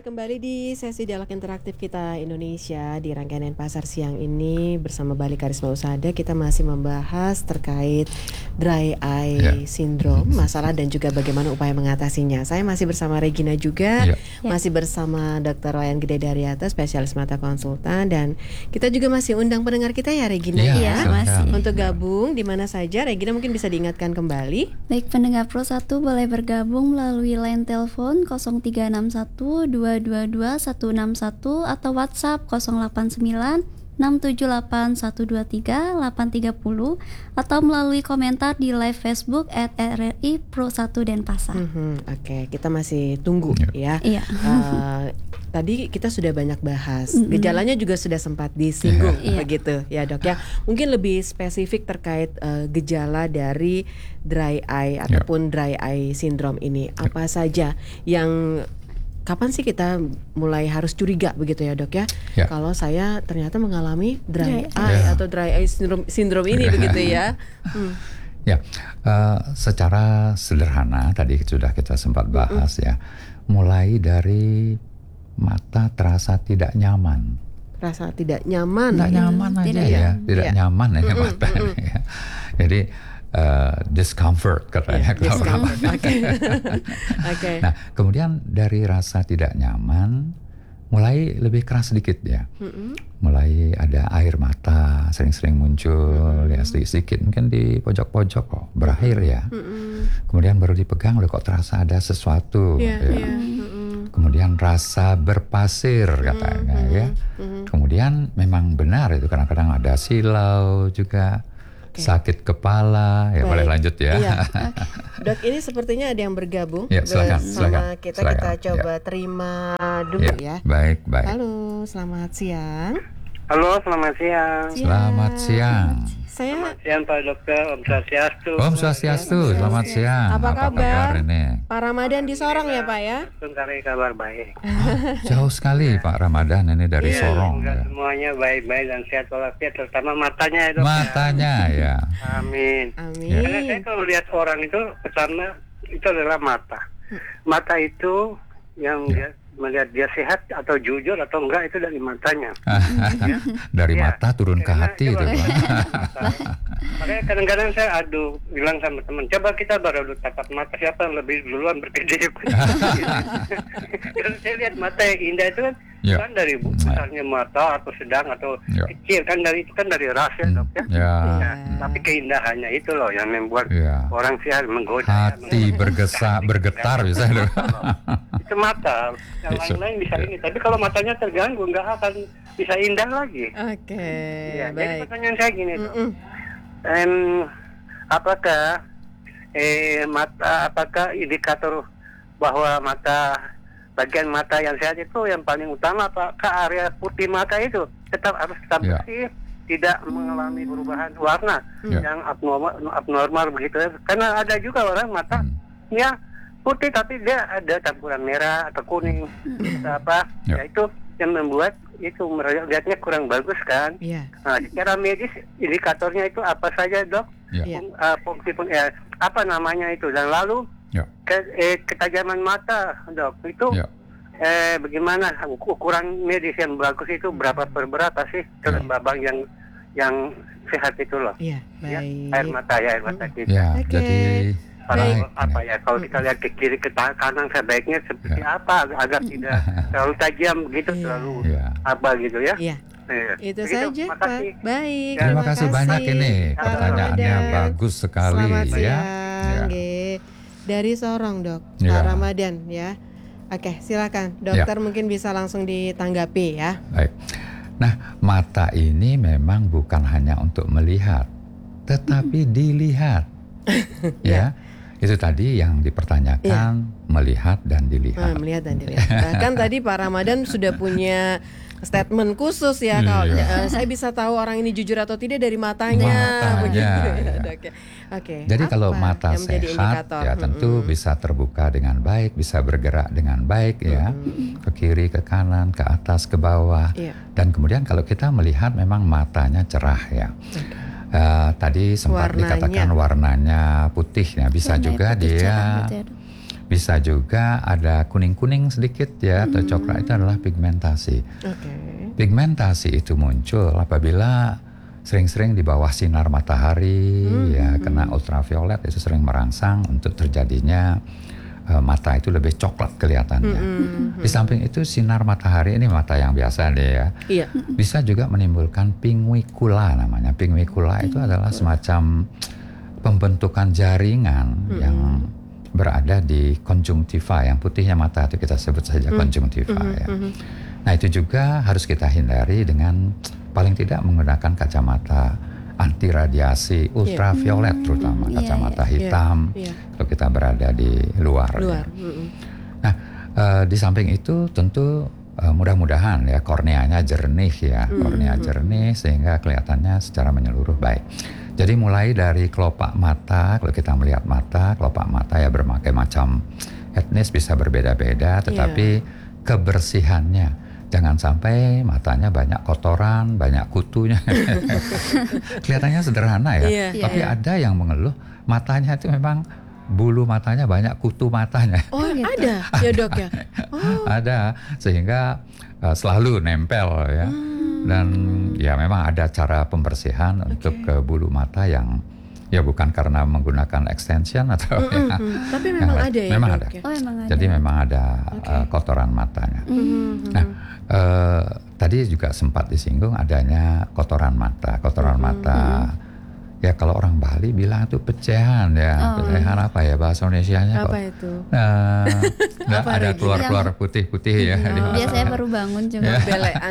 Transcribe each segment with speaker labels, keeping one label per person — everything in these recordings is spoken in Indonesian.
Speaker 1: kembali di sesi dialog interaktif kita Indonesia di rangkaian Pasar siang ini bersama Bali Karisma Usada. Kita masih membahas terkait dry eye syndrome, masalah dan juga bagaimana upaya mengatasinya. Saya masih bersama Regina juga, masih bersama Dr. Wayan Gede Daryata, spesialis mata konsultan, dan kita juga masih undang pendengar kita ya Regina
Speaker 2: masih.
Speaker 1: Untuk gabung di mana saja. Regina mungkin bisa diingatkan kembali.
Speaker 2: Baik, pendengar Pro 1 boleh bergabung melalui line telepon 0361-222-161 atau WhatsApp 089-678-123-830 atau melalui komentar di live Facebook @RRI Pro 1 Denpasar.
Speaker 1: Oke, kita masih tunggu ya.
Speaker 2: Iya.
Speaker 1: Tadi kita sudah banyak bahas, gejalanya juga sudah sempat disinggung begitu ya Dok ya. Mungkin lebih spesifik terkait gejala dari dry eye ataupun dry eye syndrome ini. Apa saja yang kapan sih kita mulai harus curiga begitu ya Dok ya? Kalau saya ternyata mengalami dry eye atau dry eye syndrome ini begitu ya.
Speaker 3: Secara sederhana tadi sudah kita sempat bahas ya. Mulai dari mata terasa tidak nyaman.
Speaker 1: Rasa tidak nyaman.
Speaker 3: Tidak nyaman aja tidak nyaman ya mata ya. Jadi discomfort katanya. Nah, kemudian dari rasa tidak nyaman mulai lebih keras sedikit ya. Mulai ada air mata sering-sering muncul ya, sedikit mungkin di pojok-pojok kok berair ya. Kemudian baru dipegang loh kok terasa ada sesuatu Kemudian rasa berpasir katanya ya. Kemudian memang benar itu kadang-kadang ada silau juga. Sakit kepala, boleh lanjut ya.
Speaker 1: Dok, ini sepertinya ada yang bergabung
Speaker 3: silakan.
Speaker 1: kita. Kita coba terima dulu ya.
Speaker 3: Baik.
Speaker 1: Halo, selamat siang.
Speaker 4: Halo, selamat siang.
Speaker 3: Selamat siang.
Speaker 4: Selamat siang Pak Dokter, Om Swastiastu.
Speaker 3: Om Swastiastu, selamat siang.
Speaker 1: Apa kabar
Speaker 3: ini?
Speaker 1: Pak Ramadan di Sorong ya Pak ya?
Speaker 4: Sebenarnya kabar baik.
Speaker 3: Jauh sekali Pak Ramadan ini dari Sorong.
Speaker 4: Semuanya baik-baik dan sehat walafiat, terutama matanya ya Dok.
Speaker 3: Matanya ya.
Speaker 4: Amin. Karena saya kalau lihat orang itu pertama itu adalah mata. Mata itu yang dia melihat dia sehat atau jujur atau enggak itu dari matanya.
Speaker 3: Dari mata turun ke hati itu.
Speaker 4: Makanya kadang-kadang saya bilang sama teman, coba kita beradu tatap mata siapa yang lebih duluan berkedip. Kalau saya lihat mata yang indah itu kan dari besarnya mata atau sedang atau kecil kan itu kan dari ras ya Dok ya. Tapi keindahannya itu loh yang membuat orang sehat menggoda.
Speaker 3: Hati bergetar bisa.
Speaker 4: Itu mata, yang lain-lain bisa ini. Tapi kalau matanya terganggu nggak akan bisa indah lagi.
Speaker 1: Baik.
Speaker 4: Jadi pertanyaan saya gini Dok. Apakah indikator bahwa bagian mata yang sehat itu yang paling utama, apakah area putih mata itu harus tetap bersih, tidak mengalami perubahan warna yang abnormal begitu ya? Karena ada juga orang mata putih tapi dia ada campuran merah atau kuning atau ya itu yang membuat itu lihatnya kurang bagus kan. Nah, secara medis indikatornya itu apa saja Dok? Fungsi apa namanya itu, dan lalu ketajaman mata Dok itu bagaimana ukuran medis yang bagus itu berapa per berapa sih babang yang sehat itu loh? Air mata gitu.
Speaker 3: Jadi
Speaker 4: kalau kita lihat ke kiri ke kanan sebaiknya seperti apa agar tidak terlalu tajam gitu, terlalu apa gitu ya.
Speaker 1: Itu saja Pak. Baik.
Speaker 3: Terima kasih banyak ini pertanyaannya bagus sekali.
Speaker 1: Selamat
Speaker 3: ya.
Speaker 1: siang dari Sorong Dok, Pak Ramadan ya. Oke, silakan dokter mungkin bisa langsung ditanggapi ya.
Speaker 3: Baik. Nah, mata ini memang bukan hanya untuk melihat, tetapi dilihat. Itu tadi yang dipertanyakan, melihat dan dilihat.
Speaker 1: Melihat dan dilihat. Bahkan tadi Pak Ramadan sudah punya statement khusus ya, kalau saya bisa tahu orang ini jujur atau tidak dari matanya.
Speaker 3: Jadi kalau mata sehat ya tentu bisa terbuka dengan baik, bisa bergerak dengan baik ya, ke kiri, ke kanan, ke atas, ke bawah. Dan kemudian kalau kita melihat memang matanya cerah ya. Tadi sempat dikatakan warnanya putih ya, bisa juga dia Bisa juga ada kuning-kuning sedikit ya, atau coklat, itu adalah pigmentasi. Pigmentasi itu muncul apabila sering-sering di bawah sinar matahari, ya kena ultraviolet, itu sering merangsang untuk terjadinya mata itu lebih coklat kelihatannya. Di samping itu sinar matahari, ini mata yang biasa deh ya, bisa juga menimbulkan pinguicula namanya. Pinguicula itu adalah semacam pembentukan jaringan yang berada di konjungtiva, yang putihnya mata itu kita sebut saja konjungtiva ya. Nah itu juga harus kita hindari dengan paling tidak menggunakan kacamata anti radiasi ultraviolet, terutama kacamata hitam kalau kita berada di luar. Ya. Nah di samping itu tentu mudah-mudahan ya korneanya jernih ya, kornea jernih sehingga kelihatannya secara menyeluruh baik. Jadi mulai dari kelopak mata, kalau kita melihat mata, kelopak mata ya berbagai macam etnis, bisa berbeda-beda, tetapi kebersihannya. Jangan sampai matanya banyak kotoran, banyak kutunya. Kelihatannya sederhana ya, tapi ada yang mengeluh matanya itu memang bulu matanya banyak kutu matanya.
Speaker 1: Oh ada ya dok ya?
Speaker 3: Ada, sehingga selalu nempel ya. Dan ya memang ada cara pembersihan untuk ke bulu mata yang ya bukan karena menggunakan extension atau
Speaker 1: tapi memang ada ya
Speaker 3: memang
Speaker 1: dok,
Speaker 3: ada.
Speaker 1: Ya?
Speaker 2: Memang ada.
Speaker 3: Jadi memang ada kotoran matanya. Nah tadi juga sempat disinggung adanya kotoran mata. Kotoran mata ya kalau orang Bali bilang itu pecahan ya. Pecahan apa ya bahasa Indonesianya?
Speaker 1: Apa itu?
Speaker 3: Apa ada keluar-keluar putih-putih ya.
Speaker 2: Biasanya baru bangun cuma
Speaker 1: belean.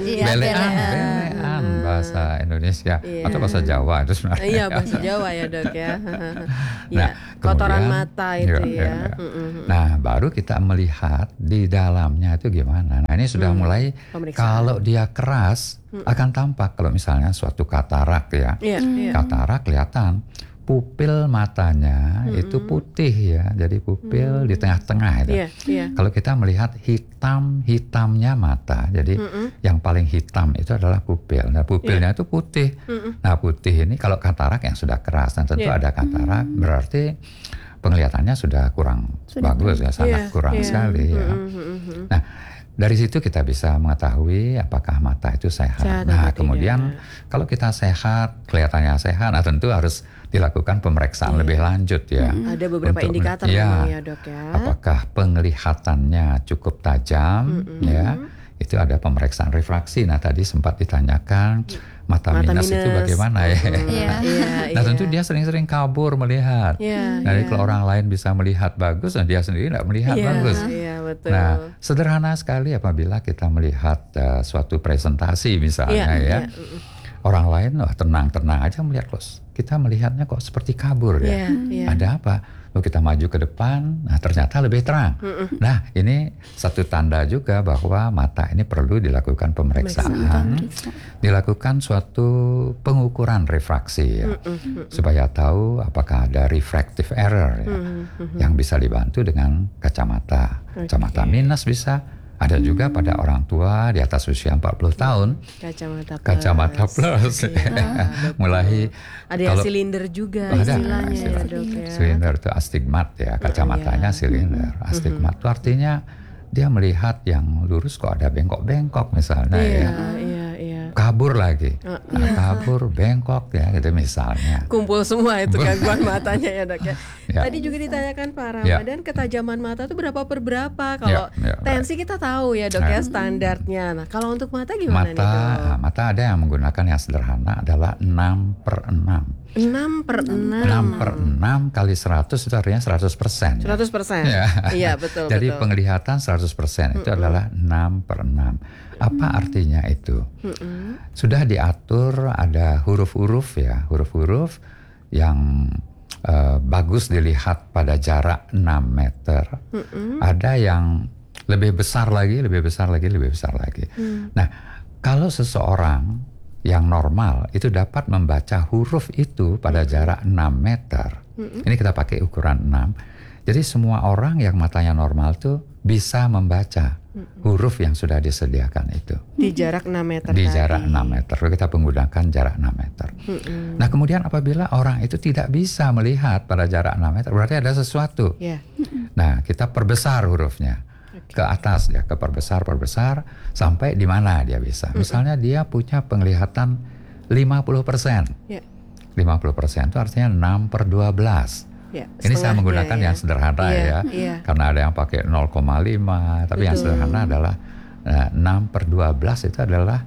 Speaker 3: Belean bahasa Indonesia atau bahasa Jawa itu sebenarnya.
Speaker 1: Iya bahasa Jawa ya dok ya.
Speaker 3: Nah,
Speaker 1: kotoran mata itu ya.
Speaker 3: Nah baru kita melihat di dalamnya itu gimana. Nah ini sudah mulai kalau dia keras akan tampak. Kalau misalnya suatu katarak ya, katarak kelihatan pupil matanya itu putih ya, jadi pupil di tengah-tengah itu. Kalau kita melihat hitamnya mata, jadi yang paling hitam itu adalah pupil. Nah pupilnya itu putih. Nah putih ini kalau katarak yang sudah keras, dan tentu ada katarak, berarti penglihatannya sudah kurang bagus ya, sangat kurang sekali ya. Nah dari situ kita bisa mengetahui apakah mata itu sehat. Nah kemudian kalau kita sehat, kelihatannya sehat, nah tentu harus dilakukan pemeriksaan lebih lanjut ya.
Speaker 1: Ada beberapa indikator memang ya dok ya.
Speaker 3: Apakah penglihatannya cukup tajam ya. Itu ada pemeriksaan refraksi. Nah tadi sempat ditanyakan mata minus itu bagaimana ya. Nah tentu dia sering-sering kabur melihat. Jadi kalau orang lain bisa melihat bagus, nah dia sendiri tidak melihat bagus.
Speaker 1: Betul.
Speaker 3: Nah sederhana sekali apabila kita melihat suatu presentasi misalnya ya. Orang lain tenang-tenang aja melihat, kok kita melihatnya kok seperti kabur ya. Ada apa? Lalu kita maju ke depan, nah ternyata lebih terang. Nah ini satu tanda juga bahwa mata ini perlu dilakukan pemeriksaan, dilakukan suatu pengukuran refraksi ya, supaya tahu apakah ada refractive error ya, yang bisa dibantu dengan kacamata. Kacamata minus bisa. Ada juga pada orang tua di atas usia 40 tahun. Kacamata plus. Mulai
Speaker 1: ada yang silinder juga istilahnya ya dok ya.
Speaker 3: Silinder itu astigmat ya, kacamatanya silinder. Astigmat itu artinya dia melihat yang lurus kok ada bengkok-bengkok misalnya ya. Kabur lagi, kabur, bengkok ya gitu misalnya.
Speaker 1: Kumpul semua itu gangguan matanya ya dok ya. Tadi juga ditanyakan Pak Ramadan, ketajaman mata itu berapa per berapa? Kalau tensi kita tahu ya dok ya standarnya. Nah kalau untuk mata gimana nih dok?
Speaker 3: Mata ada yang menggunakan yang sederhana adalah 6/6. 6/6 kali 100 itu artinya 100%. 100%.
Speaker 1: Iya betul.
Speaker 3: Jadi penglihatan 100% itu adalah 6/6. Apa artinya itu? Sudah diatur ada huruf-huruf ya, huruf-huruf yang bagus dilihat pada jarak 6 meter. Ada yang lebih besar lagi. Nah, kalau seseorang yang normal itu dapat membaca huruf itu pada jarak 6 meter. Ini kita pakai ukuran 6. Jadi semua orang yang matanya normal tuh bisa membaca huruf yang sudah disediakan itu.
Speaker 1: Di jarak 6 meter
Speaker 3: Di
Speaker 1: tadi.
Speaker 3: jarak 6 meter. Kita menggunakan jarak 6 meter. Nah kemudian apabila orang itu tidak bisa melihat pada jarak 6 meter, berarti ada sesuatu.
Speaker 1: Yeah.
Speaker 3: Nah kita perbesar hurufnya. Ke atas ya, ke perbesar sampai di mana dia bisa. Misalnya dia punya penglihatan 50%.
Speaker 1: Yeah.
Speaker 3: 50% itu artinya 6/12.
Speaker 1: Yeah,
Speaker 3: ini saya menggunakan yang sederhana ya. Karena ada yang pakai 0,5, tapi yang sederhana adalah 6/12 itu adalah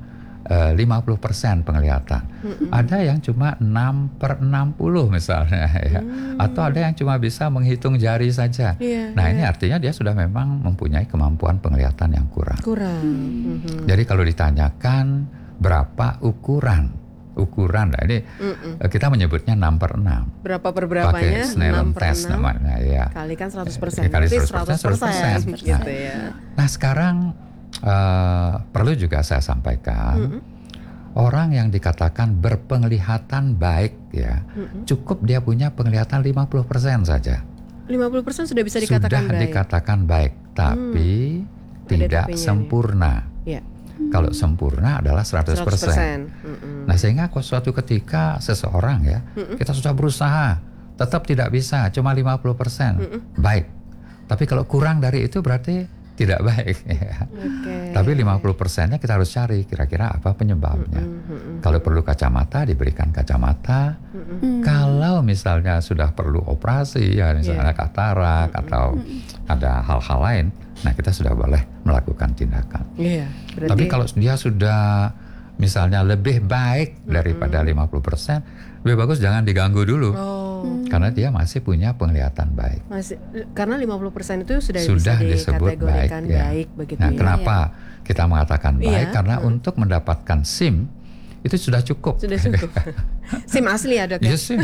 Speaker 3: 50% penglihatan. Ada yang cuma 6/60 misalnya ya. Atau ada yang cuma bisa menghitung jari saja. Ini artinya dia sudah memang mempunyai kemampuan penglihatan yang kurang. Jadi kalau ditanyakan berapa ukuran, nah ini kita menyebutnya 6/6.
Speaker 1: Berapa per berapanya?
Speaker 3: Pakai Snellen test namanya ya.
Speaker 1: Kalikan 100%.
Speaker 3: Kali
Speaker 1: 100%. Gitu ya.
Speaker 3: Nah sekarang perlu juga saya sampaikan, orang yang dikatakan berpenglihatan baik ya, cukup dia punya penglihatan 50% saja.
Speaker 1: 50% sudah bisa dikatakan
Speaker 3: sudah
Speaker 1: baik.
Speaker 3: Dikatakan baik, tapi tidak sempurna.
Speaker 1: Ya.
Speaker 3: Kalau sempurna adalah 100%. Nah sehingga suatu ketika seseorang ya, kita sudah berusaha, tetap tidak bisa, cuma 50%. Baik. Tapi kalau kurang dari itu berarti tidak baik ya. Tapi 50%-nya kita harus cari kira-kira apa penyebabnya. Kalau perlu kacamata, diberikan kacamata. Kalau misalnya sudah perlu operasi ya, misalnya katarak atau ada hal-hal lain, nah kita sudah boleh melakukan tindakan. Tapi kalau dia sudah misalnya lebih baik daripada 50%, lebih bagus jangan diganggu dulu. Karena dia masih punya penglihatan baik.
Speaker 1: Karena 50% itu sudah
Speaker 3: bisa disebut
Speaker 1: dikategorikan
Speaker 3: baik.
Speaker 1: Begitu
Speaker 3: nah,
Speaker 1: ya.
Speaker 3: kenapa kita mengatakan baik? Karena untuk mendapatkan SIM itu sudah cukup.
Speaker 1: Sudah cukup. SIM asli ya dok?
Speaker 3: Iya SIM.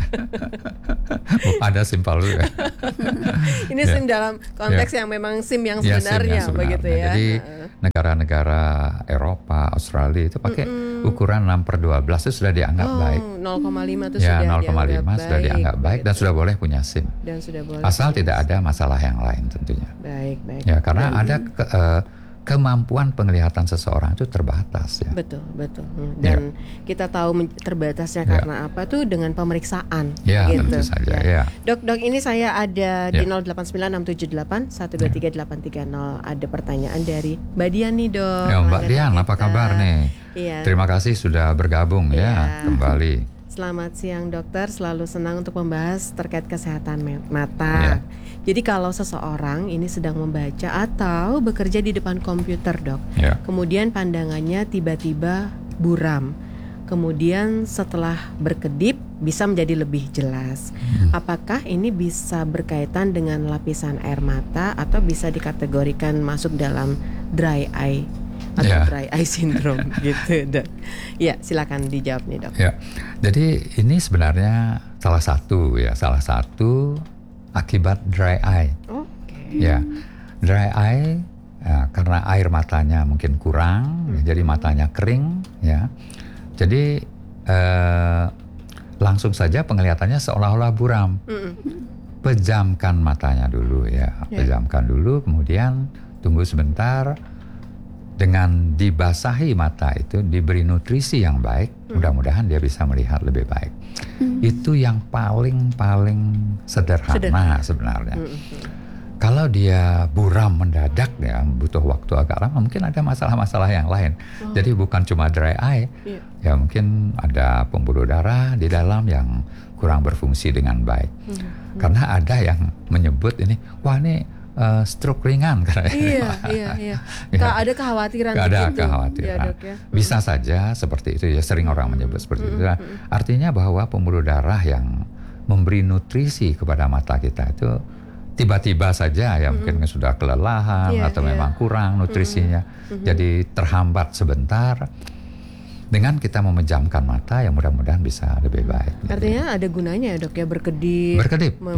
Speaker 3: Ada SIM palsu ya.
Speaker 1: Ini SIM dalam konteks yang memang SIM yang sebenarnya, begitu ya.
Speaker 3: Jadi negara-negara Eropa, Australia itu pakai ukuran 6/12 itu sudah dianggap baik.
Speaker 1: 0,5 itu
Speaker 3: ya,
Speaker 1: sudah
Speaker 3: 0,5 sudah dianggap baik dan sudah boleh punya SIM.
Speaker 1: Dan sudah boleh.
Speaker 3: Asal tidak ada masalah yang lain tentunya.
Speaker 1: Baik.
Speaker 3: Ya, karena ada kemampuan penglihatan seseorang itu terbatas ya.
Speaker 1: Betul. Dan kita tahu terbatasnya karena apa tuh dengan pemeriksaan.
Speaker 3: Ya,
Speaker 1: gitu.
Speaker 3: tentu saja ya.
Speaker 1: Dok, ini saya ada di 089678123830 ada pertanyaan dari Mbak Dian nih dok.
Speaker 3: Ya, Mbak Dian, apa kabar nih?
Speaker 1: Iya.
Speaker 3: Terima kasih sudah bergabung ya kembali.
Speaker 1: Selamat siang dokter, selalu senang untuk membahas terkait kesehatan mata. Jadi kalau seseorang ini sedang membaca atau bekerja di depan komputer dok, kemudian pandangannya tiba-tiba buram, kemudian setelah berkedip bisa menjadi lebih jelas. Apakah ini bisa berkaitan dengan lapisan air mata atau bisa dikategorikan masuk dalam dry eye? Atau dry eye syndrome gitu dok. Ya silakan dijawab nih dok.
Speaker 3: Ya, jadi ini sebenarnya salah satu akibat dry eye. Ya, dry eye karena air matanya mungkin kurang, jadi matanya kering ya. Jadi langsung saja penglihatannya seolah-olah buram. Pejamkan matanya dulu ya, pejamkan dulu, kemudian tunggu sebentar. Dengan dibasahi mata itu, diberi nutrisi yang baik, mudah-mudahan dia bisa melihat lebih baik. Itu yang paling sederhana sebenarnya. Kalau dia buram mendadak ya, butuh waktu agak lama, mungkin ada masalah-masalah yang lain. Jadi bukan cuma dry eye, ya mungkin ada pembuluh darah di dalam yang kurang berfungsi dengan baik. Karena ada yang menyebut ini, wah ini stroke ringan
Speaker 1: Iya. Ada kekhawatiran
Speaker 3: begitu. Ya, dok, ya. Bisa saja seperti itu ya, sering orang menyebut seperti itu. Artinya bahwa pembuluh darah yang memberi nutrisi kepada mata kita itu tiba-tiba saja ya mungkin sudah kelelahan atau memang kurang nutrisinya. Jadi terhambat sebentar. Dengan kita memejamkan mata yang mudah-mudahan bisa lebih baik.
Speaker 1: Artinya ada gunanya ya dok ya, berkedip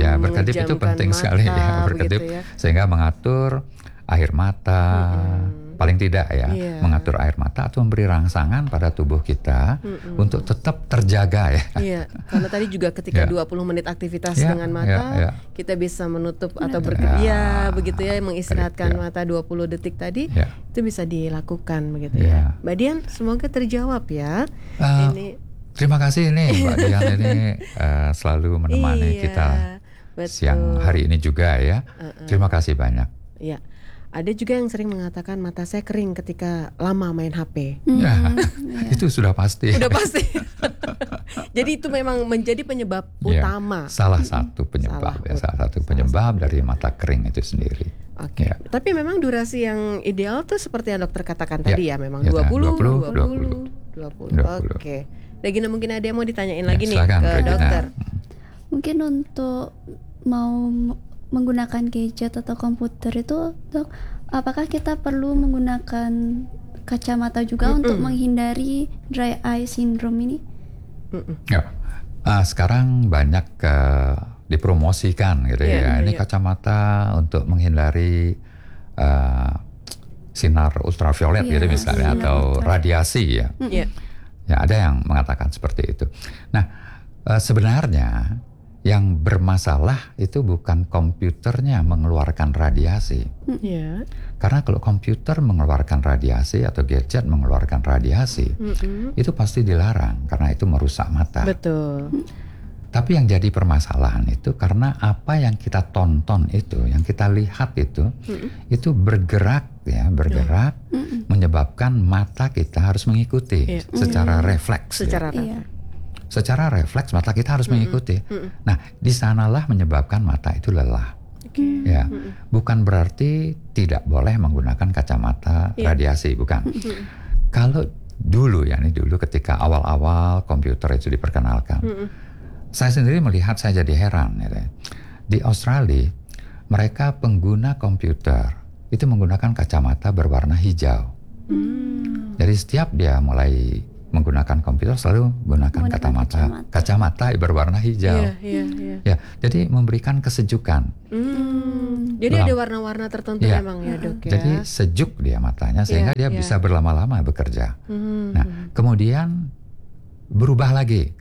Speaker 3: itu penting sekali ya, berkedip sehingga mengatur air mata paling tidak ya, mengatur air mata atau memberi rangsangan pada tubuh kita untuk tetap terjaga ya.
Speaker 1: Iya, karena tadi juga ketika 20 menit aktivitas dengan mata, kita bisa menutup atau bekerja begitu ya, mengistirahatkan mata 20 detik tadi, itu bisa dilakukan begitu ya. Mbak Dian, semoga terjawab ya.
Speaker 3: Terima kasih nih Mbak Dian ini selalu menemani kita siang hari ini juga ya. Terima kasih banyak.
Speaker 1: Iya. Ada juga yang sering mengatakan mata saya kering ketika lama main HP.
Speaker 3: Itu sudah pasti.
Speaker 1: Udah pasti. Jadi itu memang menjadi penyebab utama.
Speaker 3: Salah satu penyebab salah satu penyebab dari mata kering itu sendiri.
Speaker 1: Oke. Tapi memang durasi yang ideal tuh seperti yang dokter katakan tadi ya, memang 20. Oke. Regina, mungkin ada yang mau ditanyain lagi nih ke dokter.
Speaker 2: Mungkin untuk mau menggunakan gadget atau komputer itu, Dok, apakah kita perlu menggunakan kacamata juga untuk menghindari dry eye syndrome ini?
Speaker 3: Sekarang banyak dipromosikan gitu ya. Ini kacamata untuk menghindari sinar ultraviolet gitu misalnya, atau radiasi ya. Ya, ada yang mengatakan seperti itu. Nah, sebenarnya yang bermasalah itu bukan komputernya mengeluarkan radiasi. Karena kalau komputer mengeluarkan radiasi atau gadget mengeluarkan radiasi, itu pasti dilarang karena itu merusak mata.
Speaker 1: Betul.
Speaker 3: Tapi yang jadi permasalahan itu karena apa yang kita tonton itu, yang kita lihat itu bergerak menyebabkan mata kita harus mengikuti secara refleks. Secara refleks mata kita harus mengikuti. Nah, di sanalah menyebabkan mata itu lelah. Ya, bukan berarti tidak boleh menggunakan kacamata radiasi, bukan. Kalau dulu ketika awal-awal komputer itu diperkenalkan, saya sendiri melihat, saya jadi heran. Di Australia, mereka pengguna komputer itu menggunakan kacamata berwarna hijau. Jadi setiap dia mulai menggunakan komputer selalu menggunakan kacamata berwarna hijau. Ya, jadi memberikan kesejukan.
Speaker 1: Jadi ada warna-warna tertentu memang ya, Dok ya.
Speaker 3: Jadi sejuk dia matanya sehingga dia bisa berlama-lama bekerja. Nah, kemudian berubah lagi.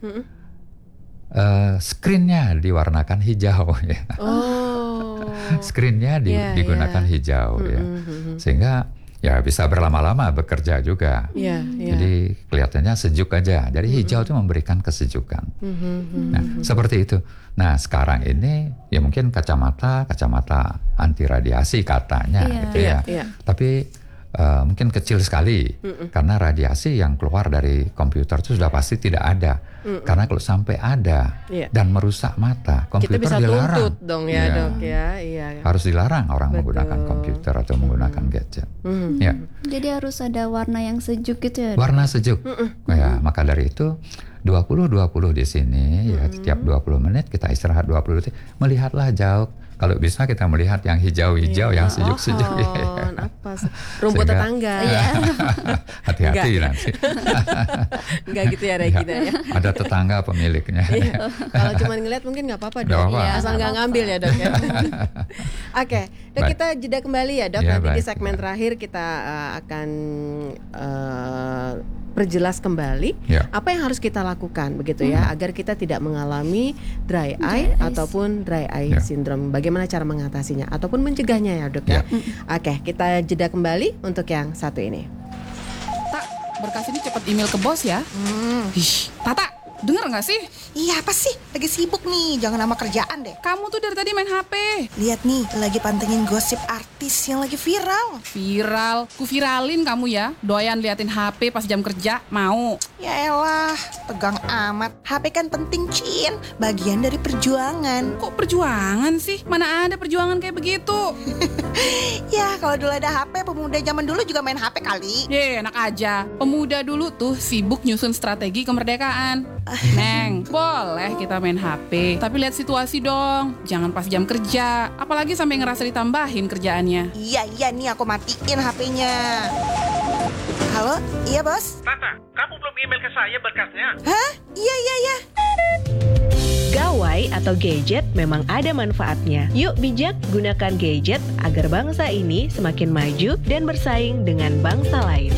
Speaker 3: Screen-nya diwarnakan hijau ya. Screen-nya digunakan hijau ya. Sehingga ya bisa berlama-lama bekerja juga. Jadi kelihatannya sejuk aja. Jadi hijau itu memberikan kesejukan. Nah, seperti itu. Nah, sekarang ini ya mungkin kacamata anti radiasi katanya gitu ya. Tapi mungkin kecil sekali karena radiasi yang keluar dari komputer itu sudah pasti tidak ada. Karena kalau sampai ada dan merusak mata, komputer
Speaker 1: kita bisa
Speaker 3: dilarang.
Speaker 1: tuntut dong ya, Dok ya.
Speaker 3: Harus dilarang orang menggunakan komputer atau menggunakan gadget.
Speaker 2: Jadi harus ada warna yang sejuk gitu ya, Dok?
Speaker 3: Warna sejuk. Ya, maka dari itu 20-20 di sini ya, setiap 20 menit kita istirahat 20 detik, melihatlah jauh. Kalau bisa kita melihat yang hijau-hijau, yang sejuk-sejuk.
Speaker 1: Rumput tetangga.
Speaker 3: Hati-hati nanti.
Speaker 1: Enggak gitu ya, Regina ya.
Speaker 3: Ada tetangga pemiliknya.
Speaker 1: Kalau cuma ngeliat mungkin nggak apa-apa, Dok. Asal nggak ngambil ya, Dok ya. Oke, Dok, kita jeda kembali ya, Dok. Nanti di segmen terakhir kita akan perjelas kembali apa yang harus kita lakukan begitu ya, agar kita tidak mengalami dry eye ataupun dry eye syndrome. Bagaimana cara mengatasinya ataupun mencegahnya ya, Dok ya. Oke, kita jeda kembali untuk yang satu ini.
Speaker 5: Tak, berkas ini cepat email ke bos ya. Tata, denger nggak sih?
Speaker 6: Iya, apa sih? Lagi sibuk nih, jangan nama kerjaan deh.
Speaker 5: Kamu tuh dari tadi main HP.
Speaker 6: Lihat nih, lagi pantengin gosip artis yang lagi viral.
Speaker 5: Viral? Ku viralin kamu ya. Doyan liatin HP pas jam kerja, mau?
Speaker 6: Ya elah, tegang amat. HP kan penting, Cin. Bagian dari perjuangan.
Speaker 5: Kok perjuangan sih? Mana ada perjuangan kayak begitu?
Speaker 6: Ya, kalau dulu ada HP, pemuda zaman dulu juga main HP kali.
Speaker 5: Enak aja. Pemuda dulu tuh sibuk nyusun strategi kemerdekaan. Neng, boleh kita main HP, tapi lihat situasi dong. Jangan pas jam kerja, apalagi sampai ngerasa ditambahin kerjaannya.
Speaker 6: Iya nih, aku matiin HP-nya. Halo, iya bos?
Speaker 7: Tata, kamu belum email ke saya berkasnya?
Speaker 6: Hah? Iya.
Speaker 7: Gawai atau gadget memang ada manfaatnya. Yuk bijak gunakan gadget agar bangsa ini semakin maju dan bersaing dengan bangsa lain.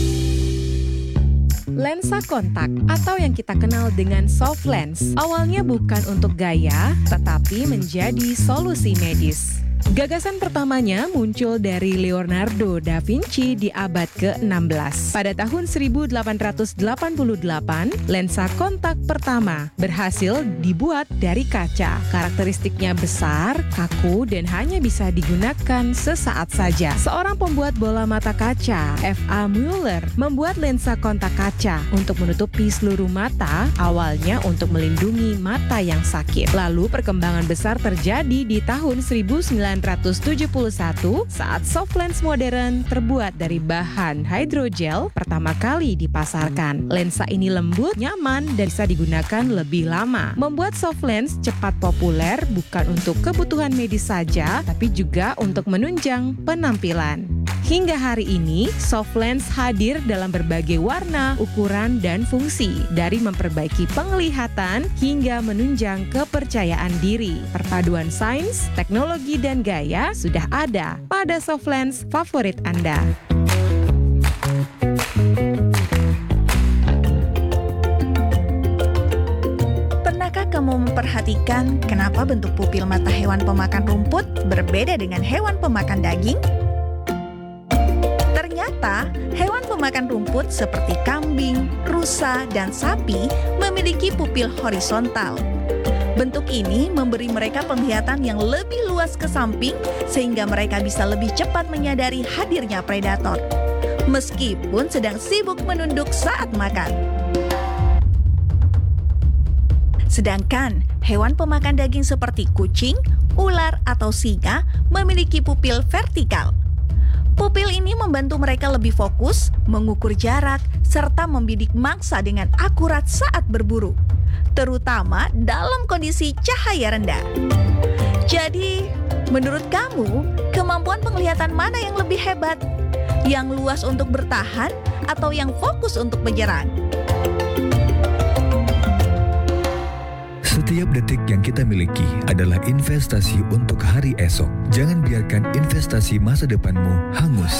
Speaker 8: Lensa kontak atau yang kita kenal dengan soft lens awalnya bukan untuk gaya, tetapi menjadi solusi medis. Gagasan pertamanya muncul dari Leonardo da Vinci di abad ke-16. Pada tahun 1888, lensa kontak pertama berhasil dibuat dari kaca. Karakteristiknya besar, kaku, dan hanya bisa digunakan sesaat saja. Seorang pembuat bola mata kaca, F.A. Müller, membuat lensa kontak kaca untuk menutupi seluruh mata, awalnya untuk melindungi mata yang sakit. Lalu perkembangan besar terjadi di tahun 1971 saat soft lens modern terbuat dari bahan hidrogel pertama kali dipasarkan. Lensa ini lembut, nyaman, dan bisa digunakan lebih lama. Membuat soft lens cepat populer bukan untuk kebutuhan medis saja, tapi juga untuk menunjang penampilan. Hingga hari ini, soft lens hadir dalam berbagai warna, ukuran, dan fungsi. Dari memperbaiki penglihatan hingga menunjang kepercayaan diri. Perpaduan sains, teknologi, dan gaya sudah ada pada soft lens favorit Anda.
Speaker 6: Pernahkah kamu memperhatikan kenapa bentuk pupil mata hewan pemakan rumput berbeda dengan hewan pemakan daging? Ternyata, hewan pemakan rumput seperti kambing, rusa, dan sapi memiliki pupil horizontal. Bentuk ini memberi mereka penglihatan yang lebih luas ke samping sehingga mereka bisa lebih cepat menyadari hadirnya predator, meskipun sedang sibuk menunduk saat makan. Sedangkan hewan pemakan daging seperti kucing, ular, atau singa memiliki pupil vertikal. Pupil ini membantu mereka lebih fokus, mengukur jarak, serta membidik mangsa dengan akurat saat berburu, terutama dalam kondisi cahaya rendah. Jadi, menurut kamu, kemampuan penglihatan mana yang lebih hebat? Yang luas untuk bertahan atau yang fokus untuk menyerang?
Speaker 9: Setiap detik yang kita miliki adalah investasi untuk hari esok. Jangan biarkan investasi masa depanmu hangus